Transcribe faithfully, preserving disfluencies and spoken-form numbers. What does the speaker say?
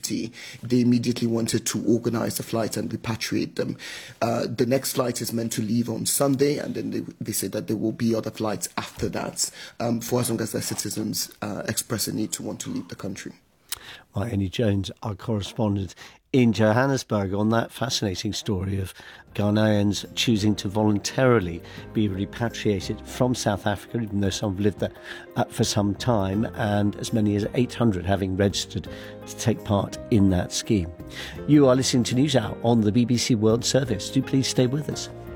safety, they immediately wanted to organize the flight and repatriate them. Uh, the next flight is meant to leave on Sunday, and then they, they say that there will be other flights after that, um, for as long as their citizens uh, express a need to want to leave the country. Well, Eni Jones, our correspondent in Johannesburg, on that fascinating story of Ghanaians choosing to voluntarily be repatriated from South Africa, even though some have lived there uh, for some time, and as many as eight hundred having registered to take part in that scheme. You are listening to NewsHour on the B B C World Service. Do please stay with us.